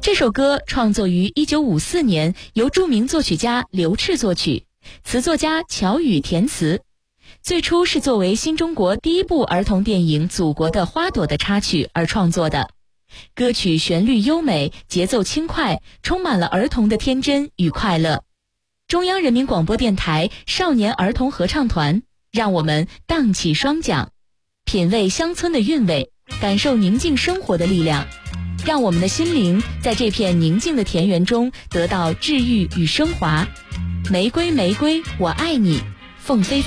这首歌创作于1954年，由著名作曲家刘炽作曲，词作家乔羽填词。最初是作为新中国第一部儿童电影《祖国的花朵》的插曲而创作的。歌曲旋律优美，节奏轻快，充满了儿童的天真与快乐。中央人民广播电台少年儿童合唱团，让我们荡起双桨，品味乡村的韵味，感受宁静生活的力量，让我们的心灵在这片宁静的田园中得到治愈与升华。玫瑰玫瑰我爱你，凤飞飞。